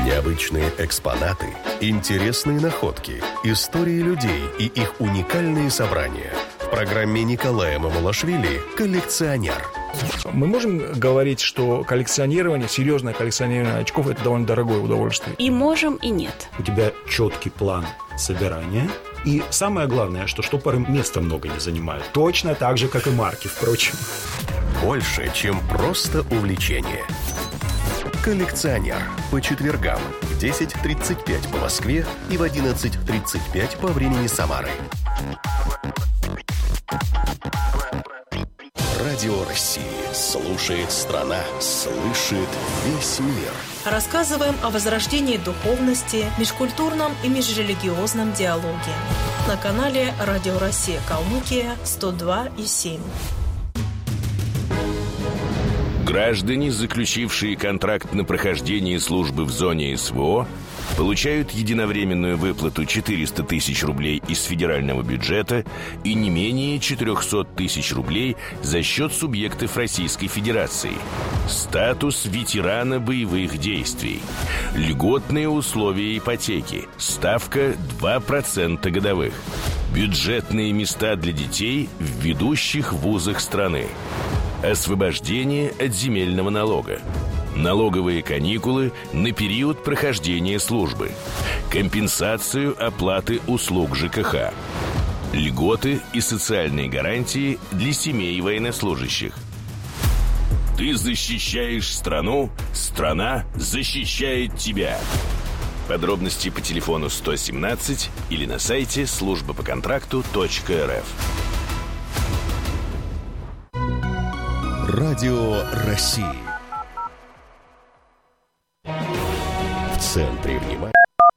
Необычные экспонаты, интересные находки, истории людей и их уникальные собрания. В программе Николая Мамулашвили «Коллекционер». Мы можем говорить, что коллекционирование, серьезное коллекционирование очков – это довольно дорогое удовольствие? И можем, и нет. У тебя четкий план собирания. И самое главное, что штопоры места много не занимают. Точно так же, как и марки, впрочем. Больше, чем просто увлечение. «Коллекционер» по четвергам в 10:35 по Москве и в 11:35 по времени Самары. Радио России. Слушает страна. Слышит весь мир. Рассказываем о возрождении духовности, межкультурном и межрелигиозном диалоге. На канале Радио Россия Калмыкия 102,7. Граждане, заключившие контракт на прохождение службы в зоне СВО, получают единовременную выплату 400 тысяч рублей из федерального бюджета и не менее 400 тысяч рублей за счет субъектов Российской Федерации. Статус ветерана боевых действий. Льготные условия ипотеки. Ставка 2% годовых. Бюджетные места для детей в ведущих вузах страны. Освобождение от земельного налога. Налоговые каникулы на период прохождения службы. Компенсацию оплаты услуг ЖКХ. Льготы и социальные гарантии для семей военнослужащих. Ты защищаешь страну, страна защищает тебя. Подробности по телефону 117 или на сайте службапоконтракту.рф. Радио России. В центре внимания.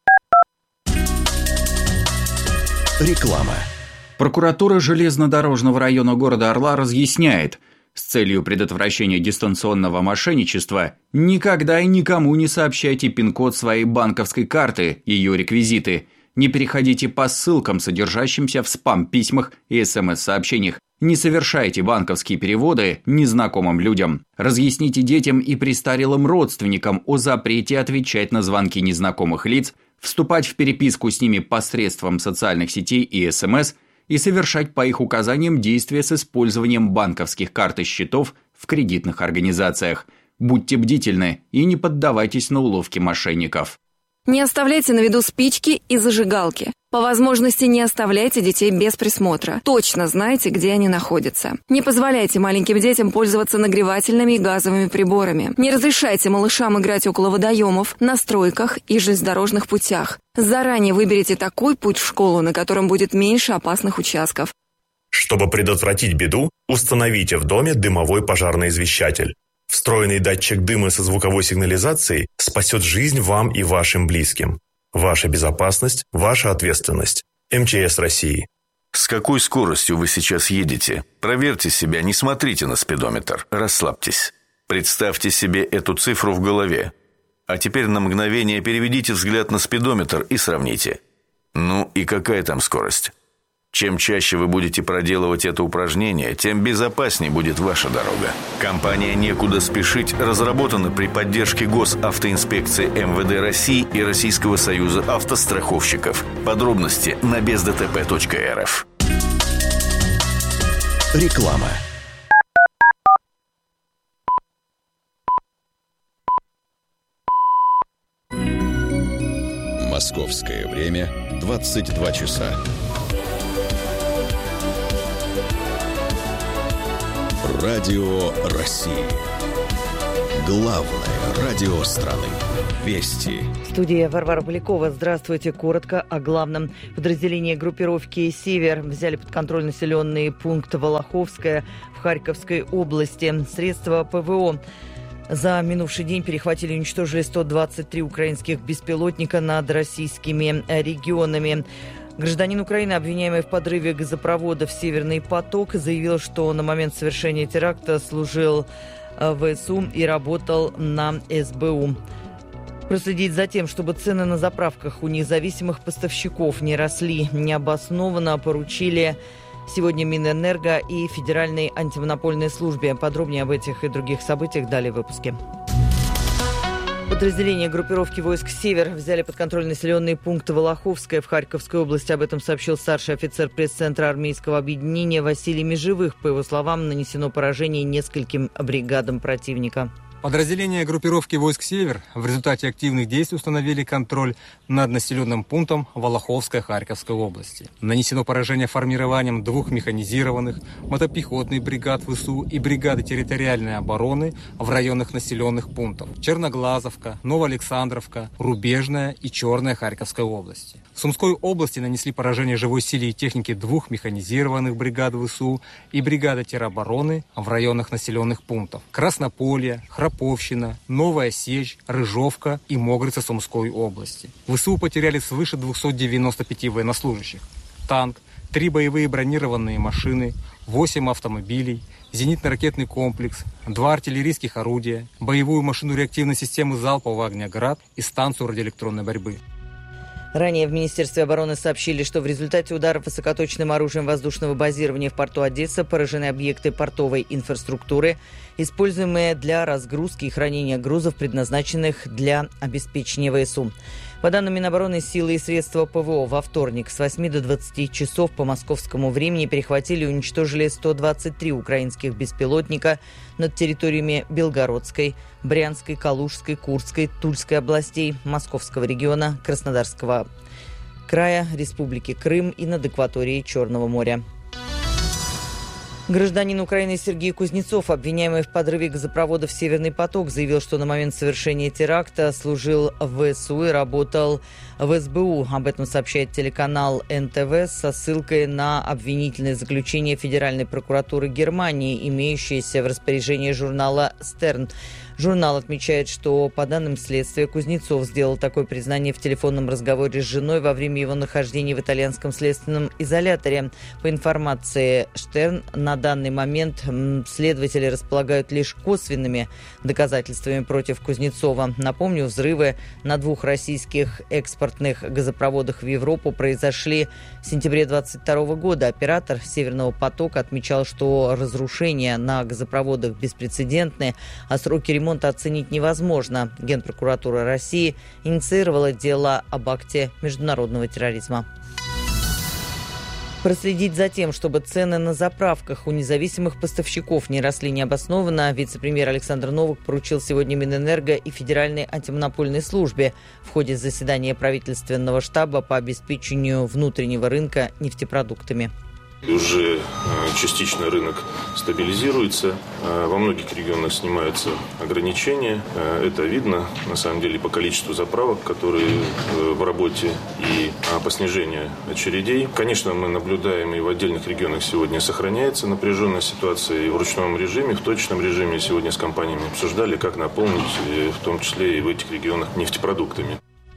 Реклама. Прокуратура железнодорожного района города Орла разъясняет, с целью предотвращения дистанционного мошенничества никогда и никому не сообщайте пин-код своей банковской карты, ее реквизиты. Не переходите по ссылкам, содержащимся в спам-письмах и СМС-сообщениях. Не совершайте банковские переводы незнакомым людям. Разъясните детям и престарелым родственникам о запрете отвечать на звонки незнакомых лиц, вступать в переписку с ними посредством социальных сетей и СМС и совершать по их указаниям действия с использованием банковских карт и счетов в кредитных организациях. Будьте бдительны и не поддавайтесь на уловки мошенников. Не оставляйте на виду спички и зажигалки. По возможности не оставляйте детей без присмотра. Точно знайте, где они находятся. Не позволяйте маленьким детям пользоваться нагревательными и газовыми приборами. Не разрешайте малышам играть около водоемов, на стройках и железнодорожных путях. Заранее выберите такой путь в школу, на котором будет меньше опасных участков. Чтобы предотвратить беду, установите в доме дымовой пожарный извещатель. Встроенный датчик дыма со звуковой сигнализацией спасет жизнь вам и вашим близким. Ваша безопасность – ваша ответственность. МЧС России. С какой скоростью вы сейчас едете? Проверьте себя, не смотрите на спидометр, расслабьтесь. Представьте себе эту цифру в голове. А теперь на мгновение переведите взгляд на спидометр и сравните. Ну и какая там скорость? Чем чаще вы будете проделывать это упражнение, тем безопаснее будет ваша дорога. Компания «Некуда спешить» разработана при поддержке Госавтоинспекции МВД России и Российского союза автостраховщиков. Подробности на бездтп.рф. Реклама. Московское время 22 часа. Радио России. Главное радио страны. Вести. Студия Варвара Полякова. Здравствуйте. Коротко о главном. Подразделения группировки «Север» взяли под контроль населенный пункт Волоховское в Харьковской области. Средства ПВО за минувший день перехватили и уничтожили 123 украинских беспилотника над российскими регионами. Гражданин Украины, обвиняемый в подрыве газопровода в «Северный поток», заявил, что на момент совершения теракта служил в ВСУ и работал на СБУ. Проследить за тем, чтобы цены на заправках у независимых поставщиков не росли необоснованно, поручили сегодня Минэнерго и Федеральной антимонопольной службе. Подробнее об этих и других событиях далее в выпуске. Подразделения группировки войск «Север» взяли под контроль населенные пункты Волоховское в Харьковской области. Об этом сообщил старший офицер пресс-центра армейского объединения Василий Межевых. По его словам, нанесено поражение нескольким бригадам противника. Подразделения группировки войск «Север» в результате активных действий установили контроль над населенным пунктом Волоховской Харьковской области. Нанесено поражение формированием 2 механизированных мотопехотных бригад ВСУ и бригады территориальной обороны в районах населенных пунктов Черноглазовка, Новоалександровка, Рубежная и Черная Харьковской области. В Сумской области нанесли поражение живой силе и технике 2 механизированных бригад ВСУ и бригады теробороны в районах населенных пунктов Краснополье, Храповщина, Новая Сечь, Рыжовка и Могрица Сумской области. ВСУ потеряли свыше 295 военнослужащих. Танк, 3 боевые бронированные машины, 8 автомобилей, зенитно-ракетный комплекс, 2 артиллерийских орудия, боевую машину реактивной системы залпового огня «Град» и станцию радиоэлектронной борьбы. Ранее в Министерстве обороны сообщили, что в результате ударов высокоточным оружием воздушного базирования в порту Одесса поражены объекты портовой инфраструктуры, используемые для разгрузки и хранения грузов, предназначенных для обеспечения ВСУ. По данным Минобороны, силы и средства ПВО во вторник с 8 до 20 часов по московскому времени перехватили и уничтожили 123 украинских беспилотника над территориями Белгородской, Брянской, Калужской, Курской, Тульской областей, Московского региона, Краснодарского края, Республики Крым и над акваторией Черного моря. Гражданин Украины Сергей Кузнецов, обвиняемый в подрыве газопроводов «Северный поток», заявил, что на момент совершения теракта служил в ВСУ и работал в СБУ. Об этом сообщает телеканал НТВ со ссылкой на обвинительное заключение Федеральной прокуратуры Германии, имеющееся в распоряжении журнала «Стерн». Журнал отмечает, что, по данным следствия, Кузнецов сделал такое признание в телефонном разговоре с женой во время его нахождения в итальянском следственном изоляторе. По информации Штерн, на данный момент следователи располагают лишь косвенными доказательствами против Кузнецова. Напомню, взрывы на 2 российских экспортных газопроводах в Европу произошли в сентябре 2022 года. Оператор «Северного потока» отмечал, что разрушения на газопроводах беспрецедентны, а сроки ремонта оценить невозможно. Генпрокуратура России инициировала дело об акте международного терроризма. Проследить за тем, чтобы цены на заправках у независимых поставщиков не росли необоснованно, вице-премьер Александр Новак поручил сегодня Минэнерго и Федеральной антимонопольной службе в ходе заседания правительственного штаба по обеспечению внутреннего рынка нефтепродуктами. Уже частично рынок стабилизируется, во многих регионах снимаются ограничения. Это видно, на самом деле, по количеству заправок, которые в работе, и по снижению очередей. Конечно, мы наблюдаем, и в отдельных регионах сегодня сохраняется напряженная ситуация, и в ручном режиме, в точечном режиме сегодня с компаниями обсуждали, как наполнить, в том числе и в этих регионах, нефтепродуктами.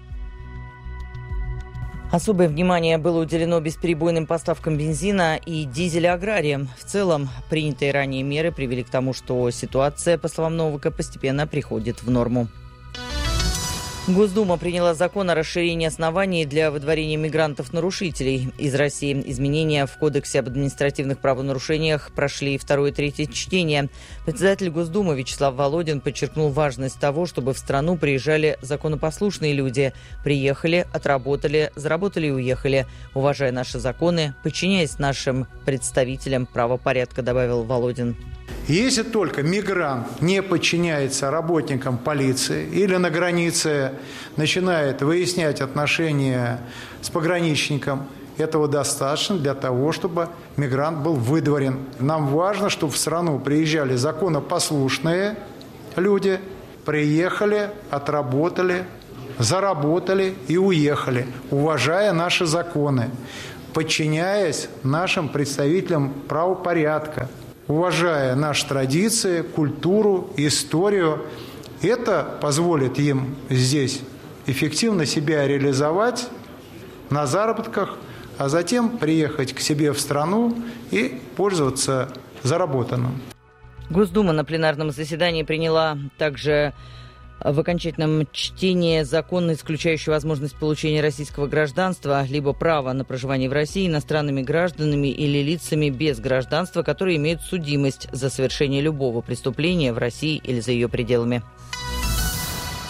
Особое внимание было уделено бесперебойным поставкам бензина и дизеля аграриям. В целом, принятые ранее меры привели к тому, что ситуация, по словам Новака, постепенно приходит в норму. Госдума приняла закон о расширении оснований для выдворения мигрантов-нарушителей из России. Изменения в Кодексе об административных правонарушениях прошли 2 и 3 чтения. Председатель Госдумы Вячеслав Володин подчеркнул важность того, чтобы в страну приезжали законопослушные люди. Приехали, отработали, заработали и уехали, уважая наши законы, подчиняясь нашим представителям правопорядка, добавил Володин. Если только мигрант не подчиняется работникам полиции или на границе начинает выяснять отношения с пограничником, этого достаточно для того, чтобы мигрант был выдворен. Нам важно, чтобы в страну приезжали законопослушные люди, приехали, отработали, заработали и уехали, уважая наши законы, подчиняясь нашим представителям правопорядка, уважая наши традиции, культуру, историю. Это позволит им здесь эффективно себя реализовать на заработках, а затем приехать к себе в страну и пользоваться заработанным. Госдума на пленарном заседании приняла также в окончательном чтении закон, исключающий возможность получения российского гражданства либо права на проживание в России иностранными гражданами или лицами без гражданства, которые имеют судимость за совершение любого преступления в России или за ее пределами.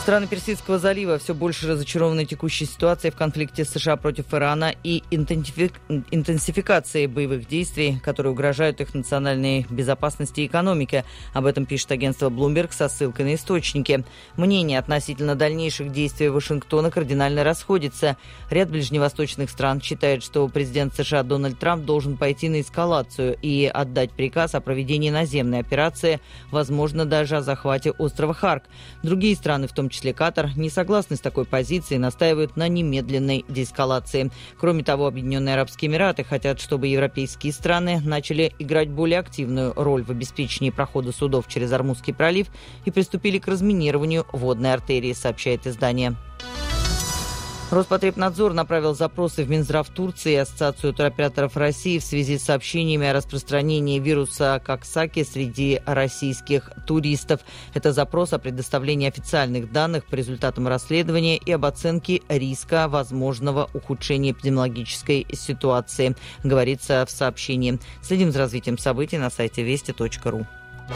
Страны Персидского залива все больше разочарованы текущей ситуацией в конфликте США против Ирана и интенсификацией боевых действий, которые угрожают их национальной безопасности и экономике. Об этом пишет агентство Bloomberg со ссылкой на источники. Мнения относительно дальнейших действий Вашингтона кардинально расходятся. Ряд ближневосточных стран считает, что президент США Дональд Трамп должен пойти на эскалацию и отдать приказ о проведении наземной операции, возможно, даже о захвате острова Харк. Другие страны, в том числе Катар, не согласны с такой позицией и настаивают на немедленной деэскалации. Кроме того, Объединенные Арабские Эмираты хотят, чтобы европейские страны начали играть более активную роль в обеспечении прохода судов через Ормузский пролив и приступили к разминированию водной артерии, сообщает издание. Роспотребнадзор направил запросы в Минздрав Турции и Ассоциацию туроператоров России в связи с сообщениями о распространении вируса Коксаки среди российских туристов. Это запрос о предоставлении официальных данных по результатам расследования и об оценке риска возможного ухудшения эпидемиологической ситуации, говорится в сообщении. Следим за развитием событий на сайте вести.ру.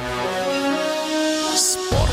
Спорт.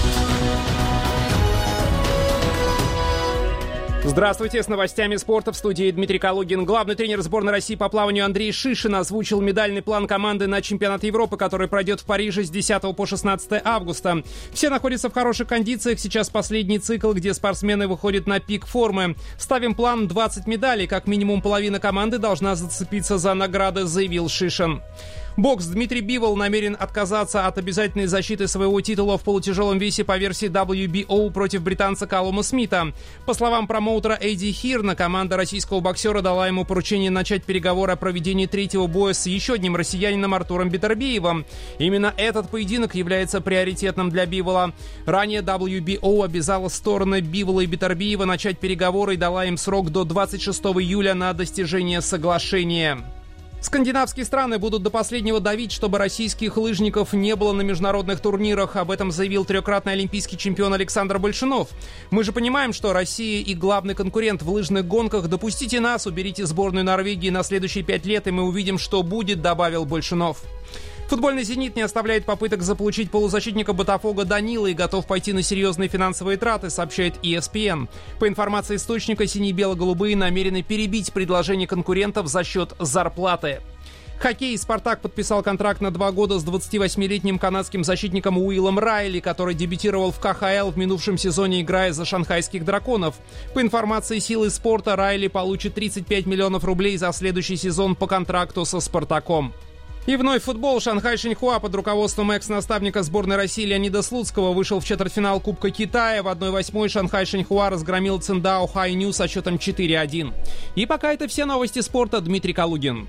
Здравствуйте, с новостями спорта в студии Дмитрий Калугин. Главный тренер сборной России по плаванию Андрей Шишин озвучил медальный план команды на чемпионат Европы, который пройдет в Париже с 10 по 16 августа. Все находятся в хороших кондициях. Сейчас последний цикл, где спортсмены выходят на пик формы. Ставим план 20 медалей. Как минимум половина команды должна зацепиться за награды, заявил Шишин. Бокс. Дмитрий Бивол намерен отказаться от обязательной защиты своего титула в полутяжелом весе по версии WBO против британца Калума Смита. По словам промоутера Эдди Хирна, команда российского боксера дала ему поручение начать переговоры о проведении третьего боя с еще одним россиянином Артуром Бетербиевым. Именно этот поединок является приоритетным для Бивола. Ранее WBO обязала стороны Бивола и Бетербиева начать переговоры и дала им срок до 26 июля на достижение соглашения. Скандинавские страны будут до последнего давить, чтобы российских лыжников не было на международных турнирах. Об этом заявил трехкратный олимпийский чемпион Александр Большунов. «Мы же понимаем, что Россия и главный конкурент в лыжных гонках. Допустите нас, уберите сборную Норвегии на следующие 5 лет, и мы увидим, что будет», — добавил Большунов. Футбольный «Зенит» не оставляет попыток заполучить полузащитника Ботафого Данила и готов пойти на серьезные финансовые траты, сообщает ESPN. По информации источника, сине-бело-голубые намерены перебить предложение конкурентов за счет зарплаты. Хоккей. «Спартак» подписал контракт на 2 года с 28-летним канадским защитником Уиллом Райли, который дебютировал в КХЛ в минувшем сезоне, играя за шанхайских «Драконов». По информации «Силы спорта», Райли получит 35 миллионов рублей за следующий сезон по контракту со «Спартаком». И вновь футбол. Шанхай Шеньхуа под руководством экс-наставника сборной России Леонида Слуцкого вышел в четвертьфинал Кубка Китая. В 1/8 Шанхай Шеньхуа разгромил Циндао Хайню со счетом 4-1. И пока это все новости спорта. Дмитрий Калугин.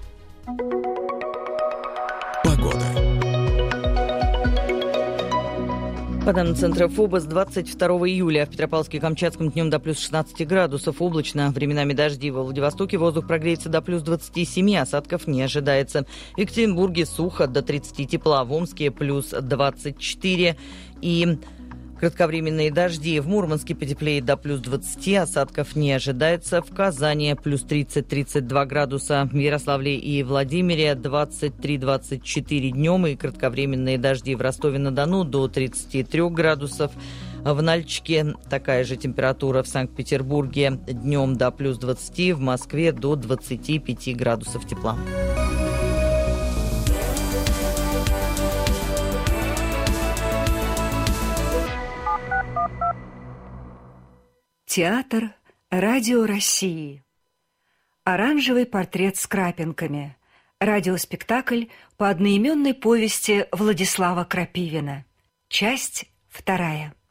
Погода. По данным Центра ФОБОС, 22 июля в Петропавловске-Камчатском днем до плюс 16 градусов, облачно, временами дожди. Во Владивостоке воздух прогреется до плюс 27, осадков не ожидается. В Екатеринбурге сухо, до 30 тепла, в Омске плюс 24 и кратковременные дожди. В Мурманске потеплеет до плюс 20, осадков не ожидается. В Казани плюс 30-32 градуса. В Ярославле и Владимире 23-24 днем и кратковременные дожди. В Ростове-на-Дону до 33 градусов. В Нальчике такая же температура. В Санкт-Петербурге днем до плюс 20, в Москве до 25 градусов тепла. Театр «Радио России». Оранжевый портрет с крапинками. Радиоспектакль по одноименной повести Владислава Крапивина. Часть 2.